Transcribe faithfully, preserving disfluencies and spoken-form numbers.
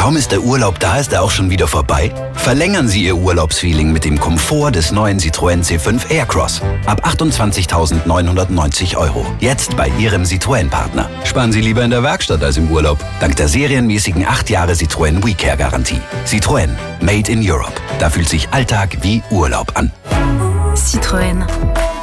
Kaum ist der Urlaub da, ist er auch schon wieder vorbei? Verlängern Sie Ihr Urlaubsfeeling mit dem Komfort des neuen Citroën C fünf Aircross. Ab achtundzwanzigtausendneunhundertneunzig Euro. Jetzt bei Ihrem Citroën-Partner. Sparen Sie lieber in der Werkstatt als im Urlaub. Dank der serienmäßigen acht Jahre Citroën WeCare-Garantie. Citroën. Made in Europe. Da fühlt sich Alltag wie Urlaub an. Citroën.